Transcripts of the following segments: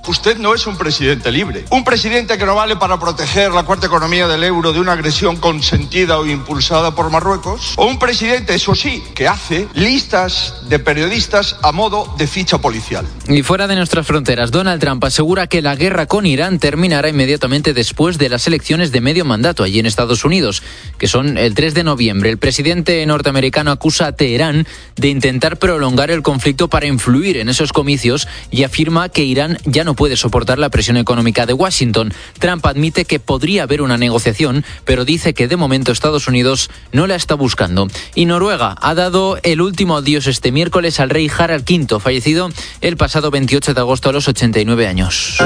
Usted no es un presidente libre. Un presidente que no vale para proteger la cuarta economía del euro de una agresión consentida o impulsada por Marruecos. O un presidente, eso sí, que hace listas de periodistas a modo de ficha policial. Y fuera de nuestras fronteras, Donald Trump asegura que la guerra con Irán terminará inmediatamente después de las elecciones de medio mandato allí en Estados Unidos, que son el 3 de noviembre. El presidente norteamericano acusa a Teherán de intentar prolongar el conflicto para influir en esos comicios y afirma que Irán ya no puede soportar la presión económica de Washington. Trump admite que podría haber una negociación, pero dice que de momento Estados Unidos no la está buscando. Y Noruega ha dado el último adiós este miércoles al rey Harald V, fallecido el pasado 28 de agosto a los 89 años.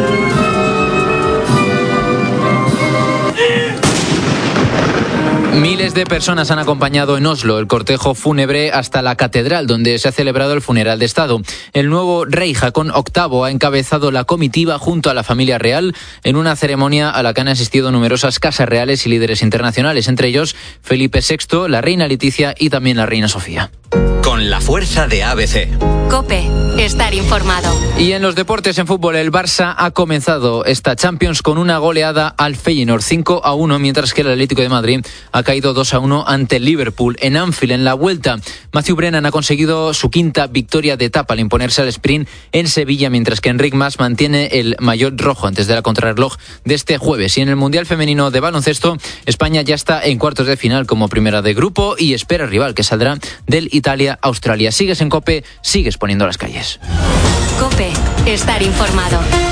Miles de personas han acompañado en Oslo el cortejo fúnebre hasta la catedral, donde se ha celebrado el funeral de Estado. El nuevo rey Haakon VIII ha encabezado la comitiva junto a la familia real en una ceremonia a la que han asistido numerosas casas reales y líderes internacionales, entre ellos Felipe VI, la reina Leticia y también la reina Sofía. Con la fuerza de ABC. COPE. Estar informado. Y en los deportes, en fútbol, el Barça ha comenzado esta Champions con una goleada al Feyenoord 5-1, mientras que el Atlético de Madrid ha caído 2-1 ante el Liverpool en Anfield en la vuelta. Matthew Brennan ha conseguido su quinta victoria de etapa al imponerse al sprint en Sevilla, mientras que Enric Mas mantiene el maillot rojo antes de la contrarreloj de este jueves. Y en el Mundial Femenino de Baloncesto, España ya está en cuartos de final como primera de grupo y espera rival que saldrá del Italia-Australia. Sigues en COPE, sigues poniendo las calles. COPE. Estar informado.